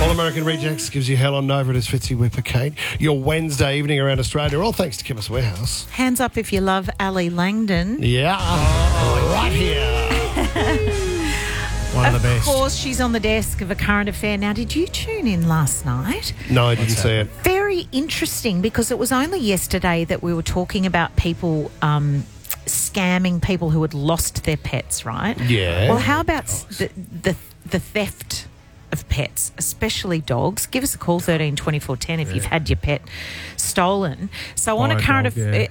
All American Rejects gives you hell on Nova. It is Fitzy Whipper Kate. Your Wednesday evening around Australia, all thanks to Chemist Warehouse. Hands up if you love Ali Langdon. Yeah, right here. One of the best. Of course, she's on the desk of A Current Affair. Now, did you tune in last night? No, I didn't see it. Very interesting, because it was only yesterday that we were talking about people scamming people who had lost their pets, right? Yeah. Well, how about the theft of pets, especially dogs? Give us a call, 13 24 10, if you've had your pet stolen. So on a current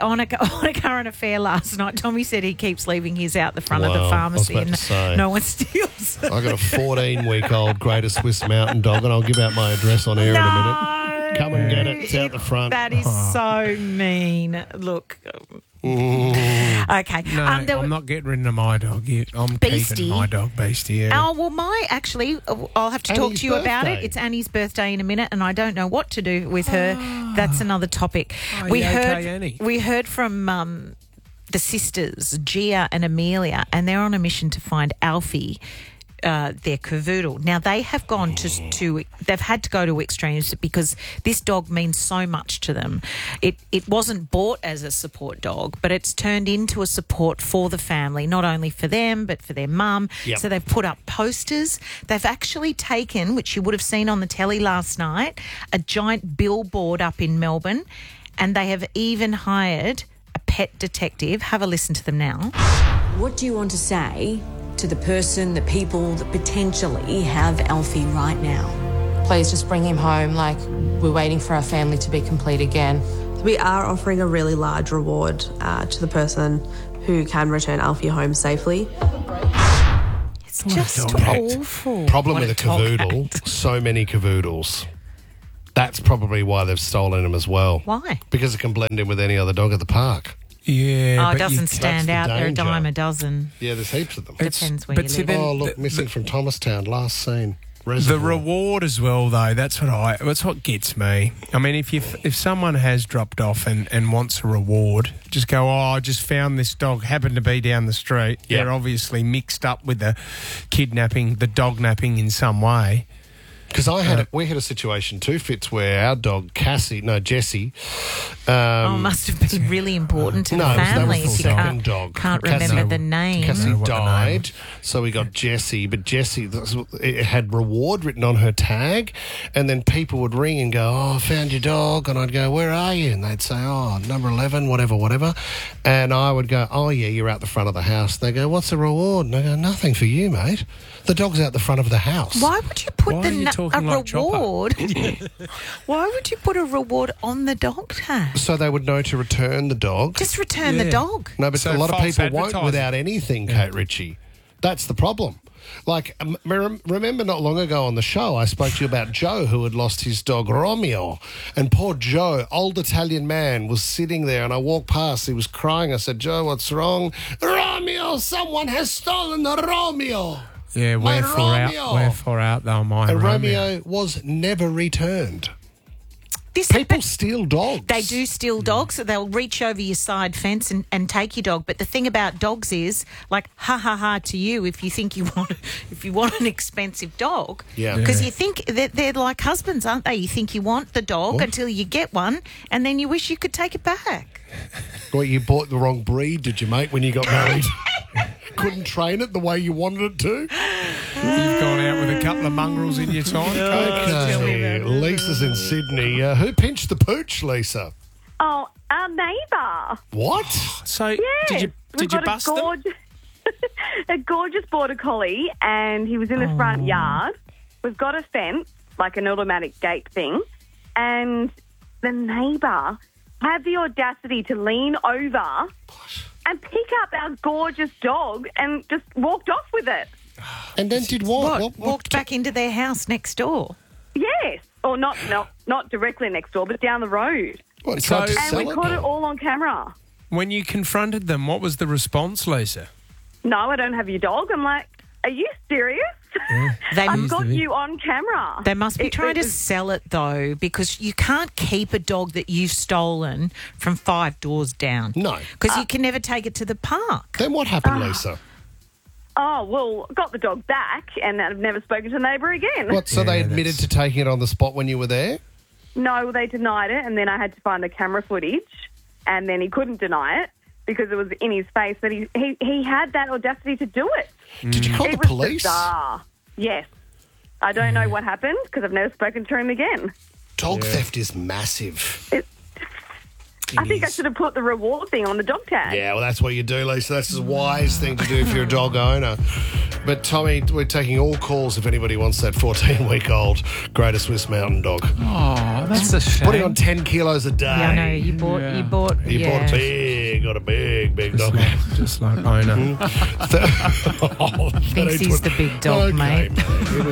affair last night, Tommy said he keeps leaving his out the front of the pharmacy and no one steals. I got a 14-week-old Greater Swiss Mountain Dog, and I'll give out my address on air in a minute. Come and get it. It's out the front. That is so mean. Look. Okay. No, I'm not getting rid of my dog yet. I'm keeping my dog, Beastie. Yeah. Oh, well, I'll have to talk to you about it. It's Annie's birthday in a minute, and I don't know what to do with her. That's another topic. We heard from the sisters, Gia and Amelia, and they're on a mission to find Alfie, their cavoodle. Now, they have gone they've had to go to extremes because this dog means so much to them. It wasn't bought as a support dog, but it's turned into a support for the family, not only for them, but for their mum. Yep. So they've put up posters. They've actually taken, which you would have seen on the telly last night, a giant billboard up in Melbourne, and they have even hired a pet detective. Have a listen to them now. What do you want to say to the people that potentially have Alfie right now? Please just bring him home. We're waiting for our family to be complete again. We are offering a really large reward to the person who can return Alfie home safely. It's just awful. Problem with a cavoodle, so many cavoodles. That's probably why they've stolen them as well. Why? Because it can blend in with any other dog at the park. Yeah. Oh, it doesn't stand out. That's the They're a danger. dime a dozen. Yeah, there's heaps of them. Depends where you live. Look, missing from Thomastown, last scene. The Reservoir. reward as well, though. That's what gets me. I mean, if someone has dropped off and wants a reward, just go, I just found this dog, happened to be down the street. Yep. They're obviously mixed up with the kidnapping, the dog napping in some way. Because we had a situation too, Fitz, where our dog Jessie. Must have been really important to the family if you can't remember the name. Cassie died, so we got Jessie. But Jessie, it had reward written on her tag, and then people would ring and go, I found your dog, and I'd go, where are you? And they'd say, number 11, whatever. And I would go, oh yeah, you're out the front of the house. They go, what's the reward? And I go, nothing for you, mate. The dog's out the front of the house. Why would you put a like reward? Why would you put a reward on the dog tag? So they would know to return the dog. Just return the dog. No, but So a lot of false people won't advertising. without anything, Kate Ritchie. That's the problem. Remember not long ago on the show, I spoke to you about Joe, who had lost his dog Romeo. And poor Joe, old Italian man, was sitting there, and I walked past. He was crying. I said, Joe, what's wrong? Romeo, someone has stolen the Romeo. Yeah, wherefore out though, my And Romeo. Romeo was never returned. People steal dogs. They do steal dogs. So they'll reach over your side fence and take your dog. But the thing about dogs is, ha to you if you want an expensive dog. Yeah. Because you think that they're like husbands, aren't they? You think you want the dog until you get one, and then you wish you could take it back. What, you bought the wrong breed, did you, mate, when you got married? Couldn't train it the way you wanted it to? You've gone out with a couple of mongrels in your time. Okay, Lisa's in Sydney. Who pinched the pooch, Lisa? Oh, our neighbour. What? So Yes. did you bust them? A gorgeous border collie, and he was in the front yard. We've got a fence, like an automatic gate thing, and the neighbour had the audacity to lean over and pick up our gorgeous dog and just walked off with it. And then did what? Walked back into their house next door. Yes. Or not directly next door, but down the road. What, tried to And sell we it? caught it all on camera. When you confronted them, what was the response, Lisa? No, I don't have your dog. I'm like, are you serious? I've got you on camera. They must be trying to sell it, though, because you can't keep a dog that you've stolen from 5 doors down. No. Because you can never take it to the park. Then what happened, Lisa? Oh, well, got the dog back and I've never spoken to the neighbour again. What, so they admitted to taking it on the spot when you were there? No, they denied it, and then I had to find the camera footage, and then he couldn't deny it because it was in his face that he had that audacity to do it. Did you call the police? Bizarre. Yes. I don't know what happened because I've never spoken to him again. Dog theft is massive. I think I should have put the reward thing on the dog tag. Yeah, well, that's what you do, Lisa. That's a wise thing to do if you're a dog owner. But, Tommy, we're taking all calls if anybody wants that 14-week-old Greater Swiss Mountain Dog. Oh, that's a shame. Putting on 10 kilos a day. Yeah, I know. You bought got a big dog. Just like owner. Thinks he's the big dog, mate. Here we